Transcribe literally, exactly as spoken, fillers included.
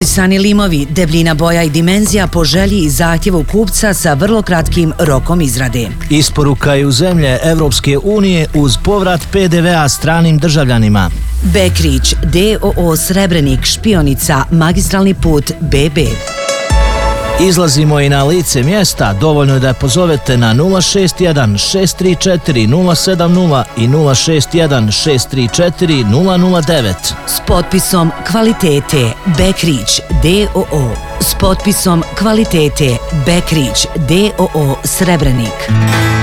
Propisani limovi, debljina, boja i dimenzija po želji i zahtjevu kupca sa vrlo kratkim rokom izrade. Isporuka je u zemlje Evropske unije uz povrat pe de ve a stranim državljanima. Bekrić, de o o Srebrenik, Špionica, magistralni put be be. Izlazimo i na lice mjesta, dovoljno je da pozovete na nula šest jedan šest tri četiri nula sedam nula i nula šest jedan šest tri četiri nula nula devet. S potpisom kvalitete Bekrić, de o o. S potpisom kvalitete Bekrić, de o o Srebrenik.